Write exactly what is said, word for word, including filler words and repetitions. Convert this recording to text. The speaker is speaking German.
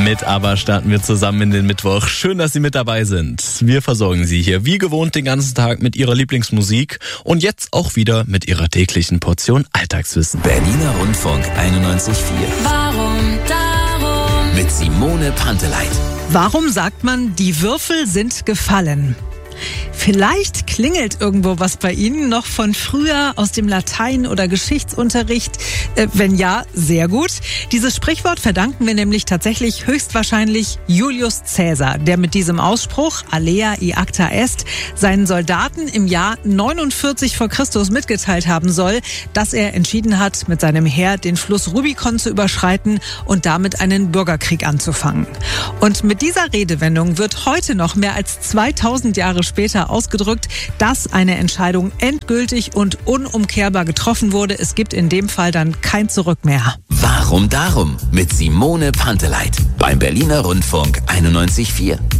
Mit ABBA starten wir zusammen in den Mittwoch. Schön, dass Sie mit dabei sind. Wir versorgen Sie hier wie gewohnt den ganzen Tag mit Ihrer Lieblingsmusik und jetzt auch wieder mit Ihrer täglichen Portion Alltagswissen. Berliner Rundfunk einundneunzig Komma vier. Warum darum? Mit Simone Panteleit. Warum sagt man, die Würfel sind gefallen? Vielleicht klingelt irgendwo was bei Ihnen noch von früher aus dem Latein- oder Geschichtsunterricht. Äh, wenn ja, sehr gut. Dieses Sprichwort verdanken wir nämlich tatsächlich höchstwahrscheinlich Julius Caesar, der mit diesem Ausspruch Alea iacta est seinen Soldaten im Jahr neunundvierzig vor Christus mitgeteilt haben soll, dass er entschieden hat, mit seinem Heer den Fluss Rubikon zu überschreiten und damit einen Bürgerkrieg anzufangen. Und mit dieser Redewendung wird heute noch mehr als zweitausend Jahre später ausgedrückt, dass eine Entscheidung endgültig und unumkehrbar getroffen wurde. Es gibt in dem Fall dann kein Zurück mehr. Warum darum? Mit Simone Panteleit. Beim Berliner Rundfunk einundneunzig Komma vier.